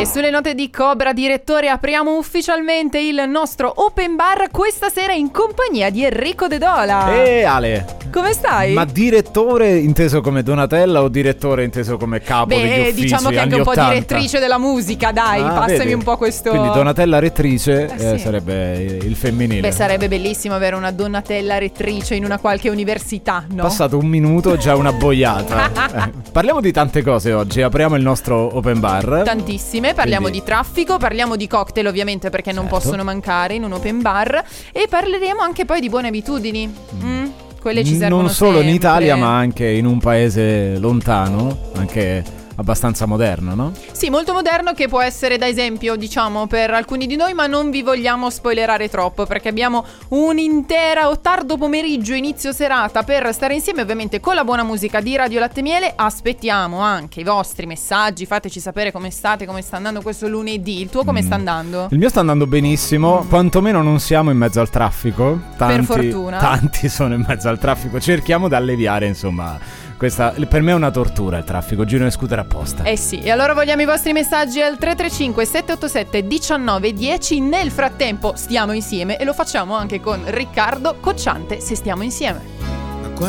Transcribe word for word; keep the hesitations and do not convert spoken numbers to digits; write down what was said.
E sulle note di Cobra, direttore, apriamo ufficialmente il nostro open bar questa sera in compagnia di Enrico De Dola. E Ale, come stai? Ma direttore inteso come Donatella o direttore inteso come capo Beh, degli uffici? diciamo che anche un ottanta? po' direttrice della musica, dai, Ah, passami vedi? un po' questo. Quindi Donatella rettrice Eh, sì. eh, sarebbe il femminile. Beh, sarebbe bellissimo avere una Donatella rettrice in una qualche università, no? Passato un minuto, già una boiata. eh, parliamo di tante cose oggi. Apriamo il nostro open bar. Tantissime, parliamo Quindi- di traffico, parliamo di cocktail ovviamente perché non Certo. possono mancare in un open bar, e parleremo anche poi di buone abitudini. Mm, quelle ci servono Non solo in sempre. Italia, ma anche in un paese lontano, anche abbastanza moderno, no? Sì, molto moderno, che può essere da esempio, diciamo, per alcuni di noi, ma non vi vogliamo spoilerare troppo perché abbiamo un'intera o tardo pomeriggio, inizio serata per stare insieme, ovviamente con la buona musica di Radio Latte Miele. Aspettiamo anche i vostri messaggi, fateci sapere come state, come sta andando questo lunedì. Il tuo come Mm. sta andando? Il mio sta andando benissimo, quantomeno non siamo in mezzo al traffico. Tanti, fortuna. Tanti sono in mezzo al traffico, cerchiamo di alleviare, insomma. Questa per me è una tortura il traffico, giro in scooter apposta. Eh sì, e allora vogliamo i vostri messaggi al tre tre cinque sette otto sette uno nove uno zero. Nel frattempo stiamo insieme e lo facciamo anche con Riccardo Cocciante, Se stiamo insieme.